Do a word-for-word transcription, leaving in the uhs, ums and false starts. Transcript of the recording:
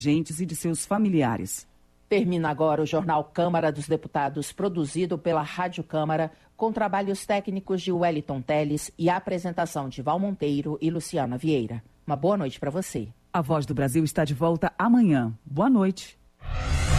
agentes e de seus familiares. Termina agora o Jornal Câmara dos Deputados, produzido pela Rádio Câmara, com trabalhos técnicos de Wellington Teles e a apresentação de Val Monteiro e Luciana Vieira. Uma boa noite para você. A Voz do Brasil está de volta amanhã. Boa noite.